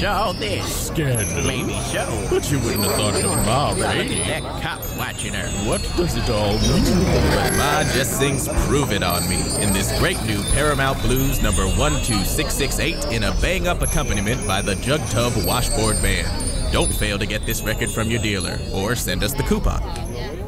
saw this. Scandal. Maybe so. But you wouldn't have thought of Ma, Look right? at that cop watching her. What does it all mean? But Ma just sings Prove It on Me in this great new Paramount Blues number 12668 in a bang-up accompaniment by the Jug Tub Washboard Band. Don't fail to get this record from your dealer or send us the coupon.